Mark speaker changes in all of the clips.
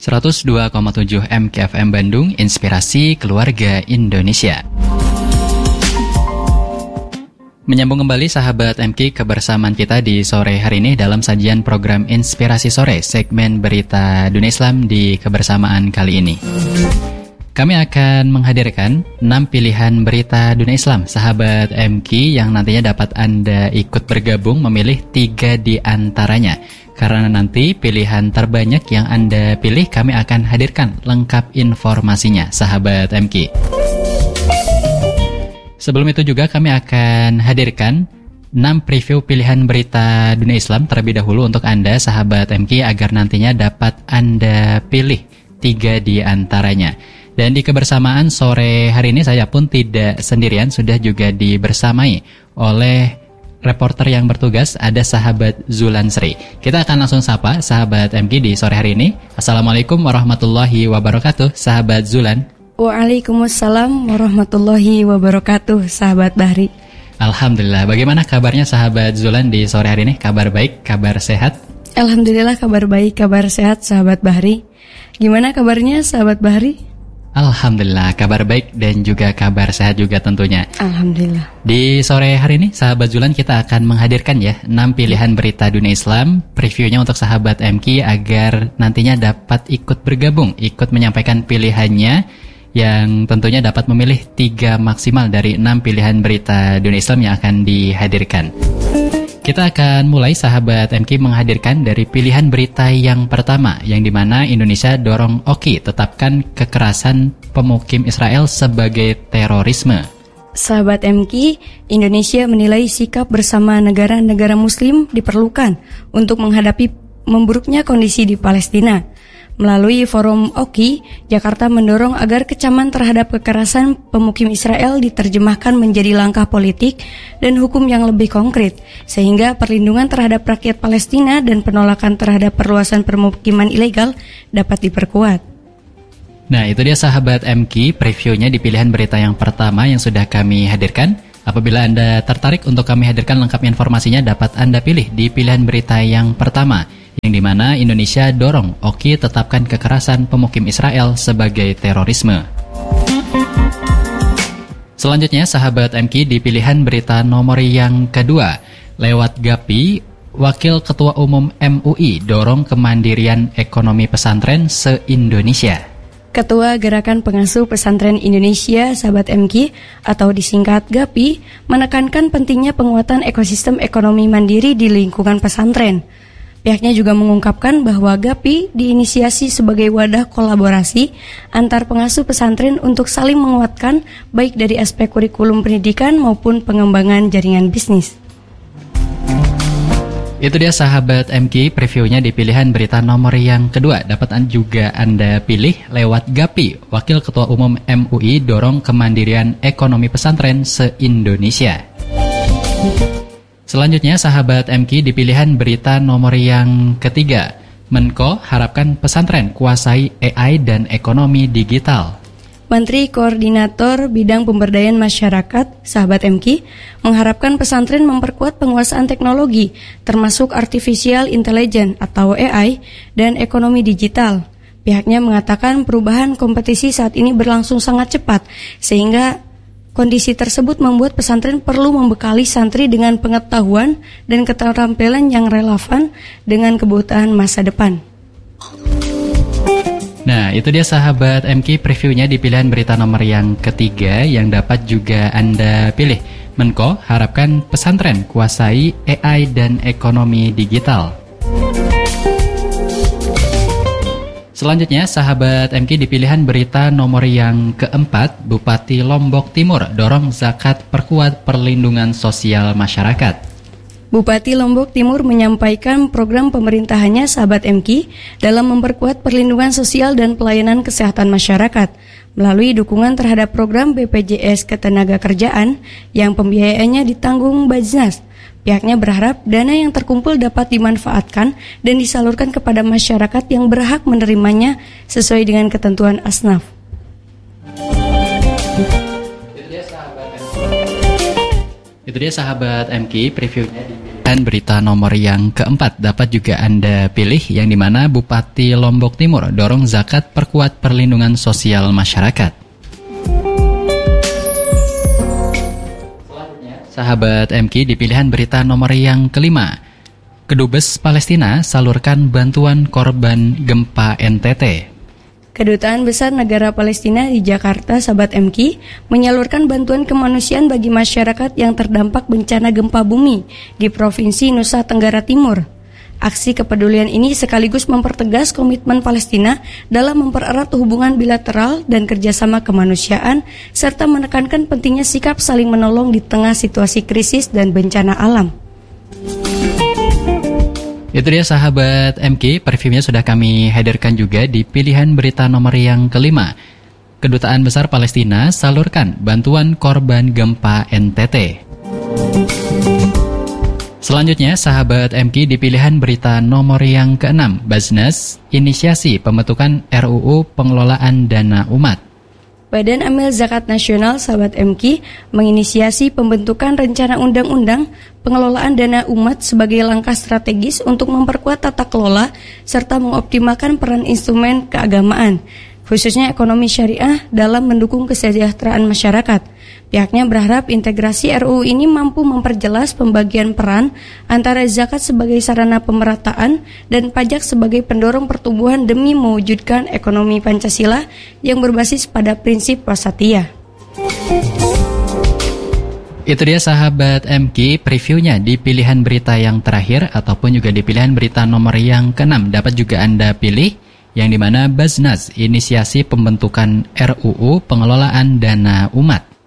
Speaker 1: 102,7 MKFM Bandung, Inspirasi Keluarga Indonesia. Menyambung kembali sahabat MK kebersamaan kita di sore hari ini dalam sajian program Inspirasi Sore, segmen berita dunia Islam di kebersamaan kali ini. Kami akan menghadirkan 6 pilihan berita dunia Islam, sahabat MK, yang nantinya dapat Anda ikut bergabung memilih 3 di antaranya. Karena nanti pilihan terbanyak yang Anda pilih, kami akan hadirkan lengkap informasinya, sahabat MK. Sebelum itu juga kami akan hadirkan 6 preview pilihan berita dunia Islam terlebih dahulu untuk Anda, sahabat MK, agar nantinya dapat Anda pilih 3 di antaranya. Dan di kebersamaan sore hari ini saya pun tidak sendirian, sudah juga dibersamai oleh reporter yang bertugas, ada sahabat Zulan Sri. Kita akan langsung sapa sahabat MK di sore hari ini. Assalamualaikum warahmatullahi wabarakatuh, sahabat Zulan.
Speaker 2: Waalaikumsalam warahmatullahi wabarakatuh, sahabat Bahri.
Speaker 1: Alhamdulillah, bagaimana kabarnya sahabat Zulan di sore hari ini? Kabar baik, kabar sehat?
Speaker 2: Alhamdulillah, kabar baik, kabar sehat, sahabat Bahri. Gimana kabarnya sahabat Bahri?
Speaker 1: Alhamdulillah, kabar baik dan juga kabar sehat juga tentunya.
Speaker 2: Alhamdulillah.
Speaker 1: Di sore hari ini, sahabat Zulan, kita akan menghadirkan 6 pilihan berita dunia Islam, previewnya untuk sahabat MK agar nantinya dapat ikut bergabung, ikut menyampaikan pilihannya, yang tentunya dapat memilih 3 maksimal dari 6 pilihan berita dunia Islam yang akan dihadirkan. Kita akan mulai, sahabat MK, menghadirkan dari pilihan berita yang pertama, yang dimana Indonesia dorong OKI tetapkan kekerasan pemukim Israel sebagai terorisme.
Speaker 2: Sahabat MK, Indonesia menilai sikap bersama negara-negara Muslim diperlukan untuk menghadapi memburuknya kondisi di Palestina. Melalui forum OKI, Jakarta mendorong agar kecaman terhadap kekerasan pemukim Israel diterjemahkan menjadi langkah politik dan hukum yang lebih konkret, sehingga perlindungan terhadap rakyat Palestina dan penolakan terhadap perluasan permukiman ilegal dapat diperkuat.
Speaker 1: Nah, itu dia sahabat MK, previewnya di pilihan berita yang pertama yang sudah kami hadirkan. Apabila Anda tertarik untuk kami hadirkan lengkapnya informasinya, dapat Anda pilih di pilihan berita yang pertama, yang dimana Indonesia dorong OKI tetapkan kekerasan pemukim Israel sebagai terorisme. Selanjutnya, sahabat MK, di pilihan berita nomor yang kedua, lewat GAPI, Wakil Ketua Umum MUI dorong kemandirian ekonomi pesantren se-Indonesia.
Speaker 2: Ketua Gerakan Pengasuh Pesantren Indonesia, sahabat MK, atau disingkat GAPI, menekankan pentingnya penguatan ekosistem ekonomi mandiri di lingkungan pesantren. Pihaknya juga mengungkapkan bahwa GAPI diinisiasi sebagai wadah kolaborasi antar pengasuh pesantren untuk saling menguatkan baik dari aspek kurikulum pendidikan maupun pengembangan jaringan bisnis.
Speaker 1: Itu dia sahabat MK, previewnya di pilihan berita nomor yang kedua. Dapat juga Anda pilih lewat GAPI, Wakil Ketua Umum MUI dorong kemandirian ekonomi pesantren se-Indonesia. Selanjutnya, sahabat MK, di pilihan berita nomor yang ketiga, Menko harapkan pesantren kuasai AI dan ekonomi digital.
Speaker 2: Menteri Koordinator Bidang Pemberdayaan Masyarakat, sahabat MK, mengharapkan pesantren memperkuat penguasaan teknologi, termasuk Artificial Intelligence atau AI, dan ekonomi digital. Pihaknya mengatakan perubahan kompetisi saat ini berlangsung sangat cepat, sehingga kondisi tersebut membuat pesantren perlu membekali santri dengan pengetahuan dan keterampilan yang relevan dengan kebutuhan masa depan.
Speaker 1: Nah, itu dia sahabat MK, previewnya di pilihan berita nomor yang ketiga yang dapat juga Anda pilih. Menko harapkan pesantren kuasai AI dan ekonomi digital. Selanjutnya, sahabat MK, di pilihan berita nomor yang keempat, Bupati Lombok Timur dorong zakat perkuat perlindungan sosial masyarakat.
Speaker 2: Bupati Lombok Timur menyampaikan program pemerintahannya, sahabat MK, dalam memperkuat perlindungan sosial dan pelayanan kesehatan masyarakat melalui dukungan terhadap program BPJS Ketenagakerjaan yang pembiayaannya ditanggung Bajnas. Pihaknya berharap dana yang terkumpul dapat dimanfaatkan dan disalurkan kepada masyarakat yang berhak menerimanya sesuai dengan ketentuan Asnaf. Itu dia sahabat MK, previewnya di
Speaker 1: pilihan berita nomor yang keempat dapat juga Anda pilih, yang dimana Bupati Lombok Timur dorong zakat perkuat perlindungan sosial masyarakat. Sahabat MK, di pilihan berita nomor yang kelima, Kedubes Palestina salurkan bantuan korban gempa NTT.
Speaker 2: Kedutaan Besar Negara Palestina di Jakarta, sahabat MK, menyalurkan bantuan kemanusiaan bagi masyarakat yang terdampak bencana gempa bumi di Provinsi Nusa Tenggara Timur. Aksi kepedulian ini sekaligus mempertegas komitmen Palestina dalam mempererat hubungan bilateral dan kerjasama kemanusiaan, serta menekankan pentingnya sikap saling menolong di tengah situasi krisis dan bencana alam.
Speaker 1: Itu dia sahabat MK, previewnya sudah kami hadirkan juga di pilihan berita nomor yang kelima. Kedutaan Besar Palestina salurkan bantuan korban gempa NTT. Selanjutnya sahabat MK, di pilihan berita nomor yang keenam, Basnas inisiasi pembentukan RUU pengelolaan dana umat.
Speaker 2: Badan Amil Zakat Nasional, sahabat MK, menginisiasi pembentukan rencana undang-undang pengelolaan dana umat sebagai langkah strategis untuk memperkuat tata kelola serta mengoptimalkan peran instrumen keagamaan, khususnya ekonomi syariah dalam mendukung kesejahteraan masyarakat. Pihaknya berharap integrasi RUU ini mampu memperjelas pembagian peran antara zakat sebagai sarana pemerataan dan pajak sebagai pendorong pertumbuhan demi mewujudkan ekonomi Pancasila yang berbasis pada prinsip wasatiyah.
Speaker 1: Itu dia sahabat MK, previewnya di pilihan berita yang terakhir ataupun juga di pilihan berita nomor yang ke-6 dapat juga Anda pilih, yang dimana Basnas inisiasi pembentukan RUU pengelolaan dana umat.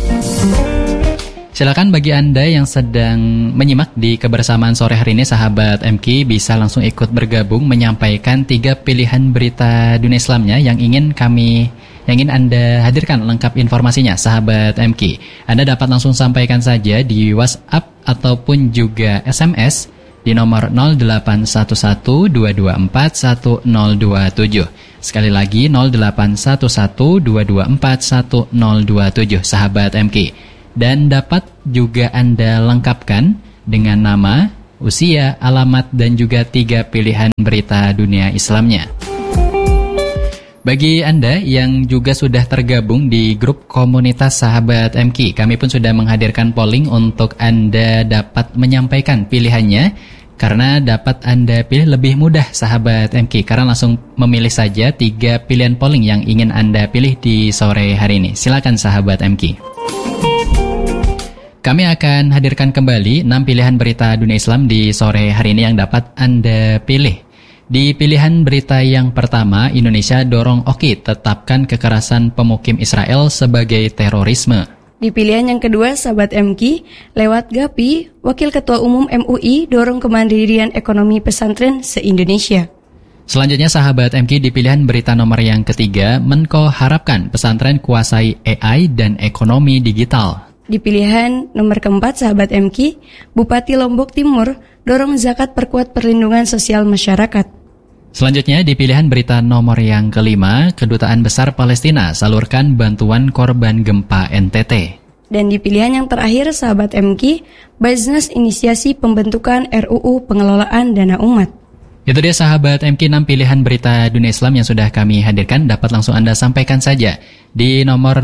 Speaker 1: Silakan bagi Anda yang sedang menyimak di kebersamaan sore hari ini, sahabat MK, bisa langsung ikut bergabung menyampaikan 3 pilihan berita dunia Islamnya yang ingin Anda hadirkan lengkap informasinya, sahabat MK. Anda dapat langsung sampaikan saja di WhatsApp ataupun juga SMS di nomor 0811-224-1027. Sekali lagi 0811-224-1027, sahabat MK. Dan dapat juga Anda lengkapkan dengan nama, usia, alamat, dan juga 3 pilihan berita dunia Islamnya. Bagi Anda yang juga sudah tergabung di grup komunitas sahabat MK, kami pun sudah menghadirkan polling untuk Anda dapat menyampaikan pilihannya, karena dapat Anda pilih lebih mudah, sahabat MK, karena langsung memilih saja 3 pilihan polling yang ingin Anda pilih di sore hari ini. Silakan sahabat MK. Kami akan hadirkan kembali 6 pilihan berita dunia Islam di sore hari ini yang dapat Anda pilih. Di pilihan berita yang pertama, Indonesia dorong OKI tetapkan kekerasan pemukim Israel sebagai terorisme.
Speaker 2: Di pilihan yang kedua, sahabat MK, lewat GAPI, Wakil Ketua Umum MUI dorong kemandirian ekonomi pesantren se-Indonesia.
Speaker 1: Selanjutnya sahabat MK, di pilihan berita nomor yang ketiga, Menko harapkan pesantren kuasai AI dan ekonomi digital.
Speaker 2: Di pilihan nomor keempat, sahabat MK, Bupati Lombok Timur dorong zakat perkuat perlindungan sosial masyarakat.
Speaker 1: Selanjutnya di pilihan berita nomor yang kelima, Kedutaan Besar Palestina salurkan bantuan korban gempa NTT.
Speaker 2: Dan di pilihan yang terakhir, sahabat MK, Basnas inisiasi pembentukan RUU pengelolaan dana umat.
Speaker 1: Itu dia sahabat MK, 6 pilihan berita dunia Islam yang sudah kami hadirkan. Dapat langsung Anda sampaikan saja di nomor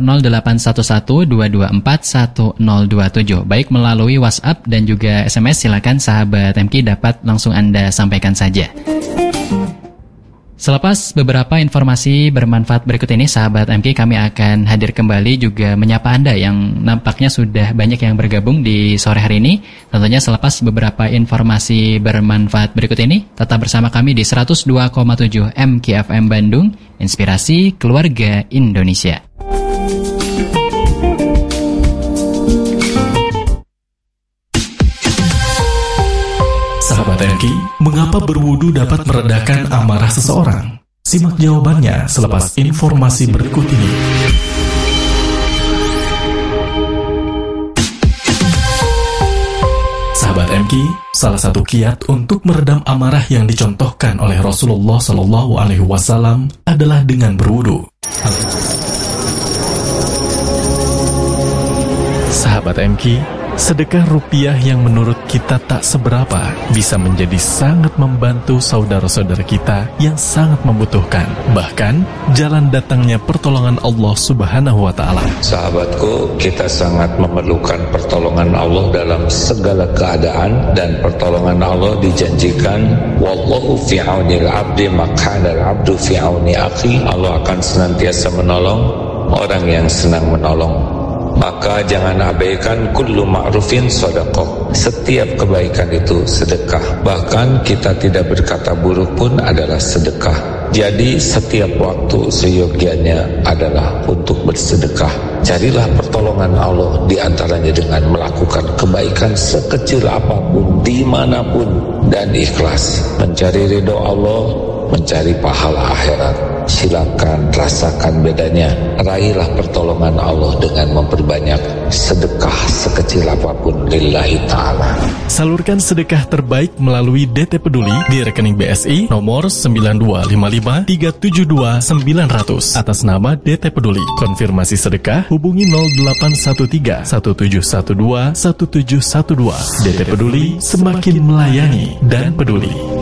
Speaker 1: 0811-224-1027. Baik melalui WhatsApp dan juga SMS, silakan sahabat MK dapat langsung Anda sampaikan saja. Selepas beberapa informasi bermanfaat berikut ini, sahabat MK, kami akan hadir kembali juga menyapa Anda yang nampaknya sudah banyak yang bergabung di sore hari ini. Tentunya selepas beberapa informasi bermanfaat berikut ini, tetap bersama kami di 102,7 MKFM Bandung, Inspirasi Keluarga Indonesia.
Speaker 3: Sahabat MK, mengapa berwudu dapat meredakan amarah seseorang? Simak jawabannya selepas informasi berikut ini. Sahabat MK, salah satu kiat untuk meredam amarah yang dicontohkan oleh Rasulullah SAW adalah dengan berwudu.
Speaker 4: Sahabat MK,
Speaker 3: Sedekah rupiah yang menurut kita tak seberapa bisa menjadi sangat membantu saudara-saudara kita yang sangat membutuhkan. Bahkan, jalan datangnya pertolongan Allah Subhanahu wa Ta'ala.
Speaker 4: Sahabatku, kita sangat memerlukan pertolongan Allah dalam segala keadaan, dan pertolongan Allah dijanjikan, wallahu fi aunil abdi makana al-abdu fi auni akhi. Allah akan senantiasa menolong orang yang senang menolong. Maka jangan abaikan kullu ma'rufin sedekah. Setiap kebaikan itu sedekah. Bahkan kita tidak berkata buruk pun adalah sedekah. Jadi setiap waktu seyogianya adalah untuk bersedekah. Carilah pertolongan Allah di antaranya dengan melakukan kebaikan sekecil apapun, dimanapun, dan ikhlas. Mencari ridho Allah, mencari pahala akhirat. Silakan rasakan bedanya. Raihlah pertolongan Allah dengan memperbanyak sedekah sekecil apapun lillahi ta'ala.
Speaker 3: Salurkan sedekah terbaik melalui DT Peduli di rekening BSI nomor 9255372900 atas nama DT Peduli. Konfirmasi sedekah hubungi 0813 1712 1712. DT Peduli, semakin melayani dan peduli.